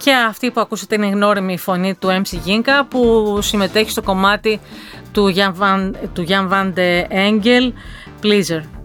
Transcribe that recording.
Και αυτή που ακούσατε είναι η γνώριμη φωνή του MC Ginka, που συμμετέχει στο κομμάτι του Jan van de Engel, Pleasure.